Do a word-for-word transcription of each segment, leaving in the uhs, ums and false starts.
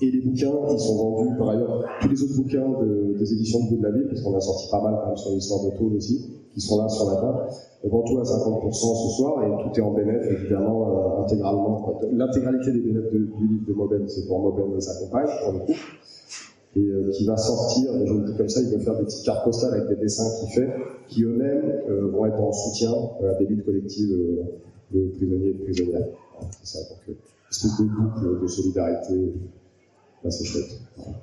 Et les bouquins, ils sont vendus par ailleurs, tous les autres bouquins de, des éditions de Bout de la Ville, parce qu'on a sorti pas mal quand même sur l'histoire de Toul aussi, qui sont là sur la table. On vend tout à cinquante pour cent ce soir, et tout est en bénéf, évidemment, euh, intégralement. L'intégralité des bénéfices de, du livre de Mauben, c'est pour Mauben et sa compagne, pour le coup. Et euh, qui va sortir, je vous le dis comme ça, il va faire des petites cartes postales avec des dessins qu'il fait, qui eux-mêmes euh, vont être en soutien euh, à des luttes collectives euh, de prisonniers et de prisonnières. Voilà, c'est ça, donc euh, une espèce de boucle de solidarité. Là, c'est chouette.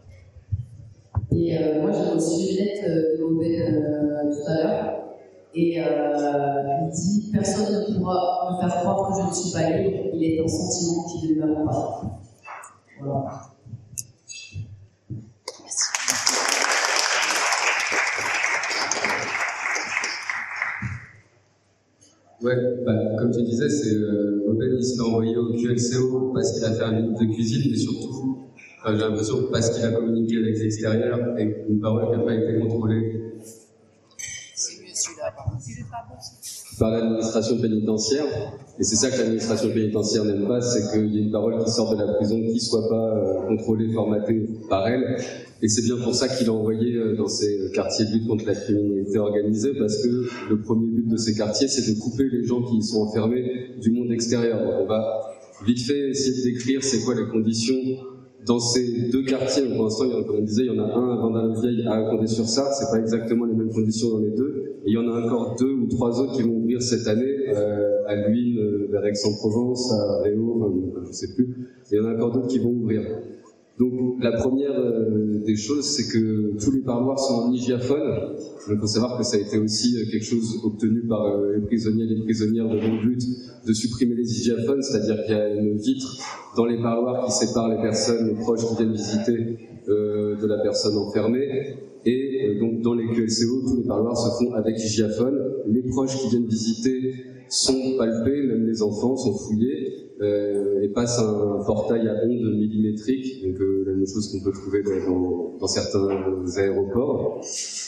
Et euh, moi, j'ai reçu une lettre euh, de Mauben euh, tout à l'heure, et euh, il dit « Personne ne pourra me faire croire que je ne suis pas libre, il est un sentiment qui ne meurt pas. » Voilà. Ouais, bah, comme tu disais, c'est euh, Mauben, il se l'a envoyé au Q L C O parce qu'il a fait un livre de cuisine, mais surtout, enfin, j'ai l'impression, parce qu'il a communiqué avec l'extérieur et une parole qui n'a pas été contrôlée par l'administration pénitentiaire. Et c'est ça que l'administration pénitentiaire n'aime pas, c'est qu'il y a une parole qui sort de la prison qui ne soit pas euh, contrôlée, formatée par elle. Et c'est bien pour ça qu'il a envoyé euh, dans ces quartiers de lutte contre la criminalité organisée, parce que le premier but de ces quartiers, c'est de couper les gens qui y sont enfermés du monde extérieur. Donc on va vite fait essayer de décrire c'est quoi les conditions dans ces deux quartiers. Pour l'instant, comme on disait, il y en a un à Vendin-le-Vieil, à Condé-sur-Sarthe. C'est pas exactement les mêmes conditions dans les deux. Et il y en a encore deux ou trois autres qui vont ouvrir cette année, euh, à Luynes, euh, vers Aix-en-Provence, à Réau, enfin, je sais plus. Et il y en a encore d'autres qui vont ouvrir. Donc la première euh, des choses, c'est que tous les parloirs sont en hygiaphone. Donc il faut savoir que ça a été aussi euh, quelque chose obtenu par euh, les prisonniers et les prisonnières de longue lutte, de supprimer les hygiaphones, c'est-à-dire qu'il y a une vitre dans les parloirs qui sépare les personnes, les proches qui viennent visiter euh, de la personne enfermée. Et euh, donc dans les Q L C O, tous les parloirs se font avec hygiaphone. Les proches qui viennent visiter sont palpés, même les enfants sont fouillés. Euh, et passe un portail à ondes millimétriques, donc euh, la même chose qu'on peut trouver dans, dans certains aéroports.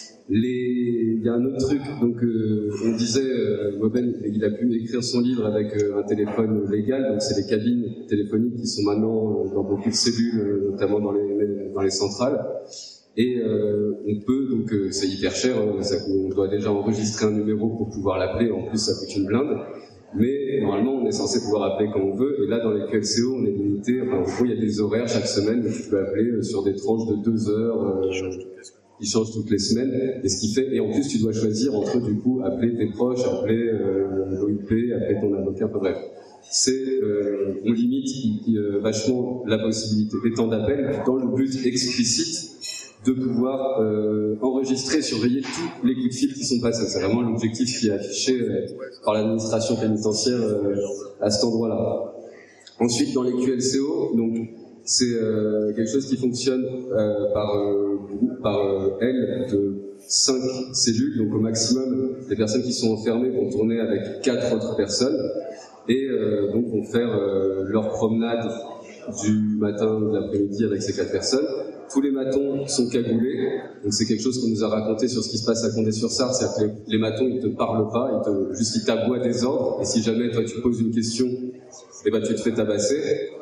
Les... Il y a un autre truc, donc euh, on disait, euh, Mauben, il a pu écrire son livre avec euh, un téléphone légal, donc c'est les cabines téléphoniques qui sont maintenant euh, dans beaucoup de cellules, euh, notamment dans les, dans les centrales. Et euh, on peut, donc euh, c'est hyper cher, hein, ça, on doit déjà enregistrer un numéro pour pouvoir l'appeler, en plus ça coûte une blinde. Mais normalement, on est censé pouvoir appeler quand on veut. Et là, dans les Q L C O, on est limité. Enfin, en gros, il y a des horaires chaque semaine où tu peux appeler sur des tranches de deux heures. Euh, ils changent toutes les semaines. Et ce qui fait, et en plus, tu dois choisir entre, du coup, appeler tes proches, appeler euh, l'O I P, appeler ton avocat. Enfin bref, c'est, euh, on limite euh, vachement la possibilité des temps d'appel dans le but explicite de pouvoir euh, enregistrer, surveiller tous les coups de fil qui sont passés. C'est vraiment l'objectif qui est affiché euh, par l'administration pénitentiaire euh, à cet endroit-là. Ensuite, dans les Q L C O, donc c'est euh, quelque chose qui fonctionne euh, par euh, par euh, aile de cinq cellules. Donc au maximum, les personnes qui sont enfermées vont tourner avec quatre autres personnes et euh, donc vont faire euh, leur promenade du matin ou de l'après-midi avec ces quatre personnes. Tous les matons sont cagoulés, donc c'est quelque chose qu'on nous a raconté sur ce qui se passe à Condé-sur-Sarthe, c'est-à-dire que les, les matons ils te parlent pas, ils te, juste ils t'aboient des ordres, et si jamais toi tu poses une question, eh ben tu te fais tabasser.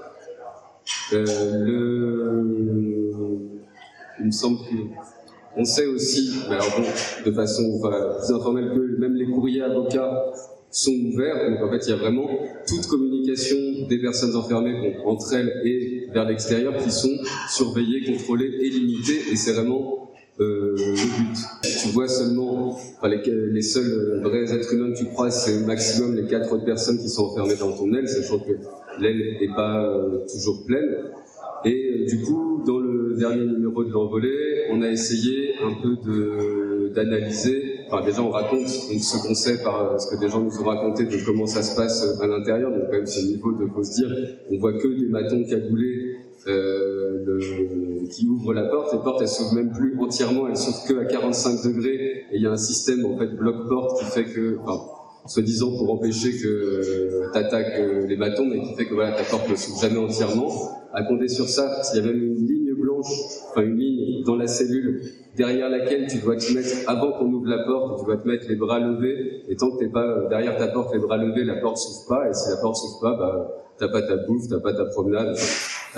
Euh, le... Il me semble que on sait aussi, mais alors bon, de façon enfin, plus informelle que même les courriers avocats sont ouverts, donc en fait il y a vraiment toute communication des personnes enfermées bon, entre elles et vers l'extérieur qui sont surveillées, contrôlées et limitées, et c'est vraiment euh, le but. Tu vois seulement, enfin, les, les seuls vrais êtres humains que tu croises, c'est au maximum les quatre autres personnes qui sont enfermées dans ton aile, sachant que l'aile n'est pas euh, toujours pleine. Et euh, du coup, dans le dernier numéro de l'Envolée, on a essayé un peu de, d'analyser. Enfin, déjà, on raconte donc, ce qu'on sait par ce que des gens nous ont raconté de comment ça se passe à l'intérieur. Donc, quand même, c'est le niveau de, faut se dire, on voit que des matons cagoulés euh, le, qui ouvrent la porte. Les portes, elles s'ouvrent même plus entièrement, elles s'ouvrent que à quarante-cinq degrés. Et il y a un système, en fait, bloc-porte qui fait que, enfin, soi-disant pour empêcher que euh, t'attaques euh, les matons, mais qui fait que voilà, ta porte ne s'ouvre jamais entièrement. À Condé-sur-Sarthe, il y a même une ligne blanche, enfin une ligne dans la cellule derrière laquelle tu dois te mettre, avant qu'on ouvre la porte, tu dois te mettre les bras levés, et tant que t'es pas derrière ta porte, les bras levés, la porte s'ouvre pas, et si la porte s'ouvre pas, bah, t'as pas ta bouffe, t'as pas ta promenade.